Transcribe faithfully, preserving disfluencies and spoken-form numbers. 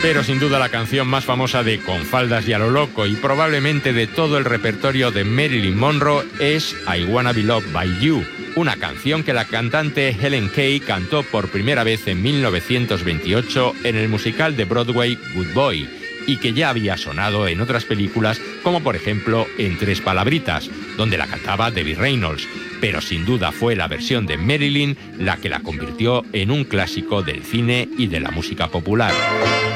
Pero sin duda la canción más famosa de Con faldas y a lo loco, y probablemente de todo el repertorio de Marilyn Monroe, es I Wanna Be Loved by You, una canción que la cantante Helen Kay cantó por primera vez en mil novecientos veintiocho en el musical de Broadway Good Boy, y que ya había sonado en otras películas, como por ejemplo en Tres palabritas, donde la cantaba Debbie Reynolds, pero sin duda fue la versión de Marilyn la que la convirtió en un clásico del cine y de la música popular.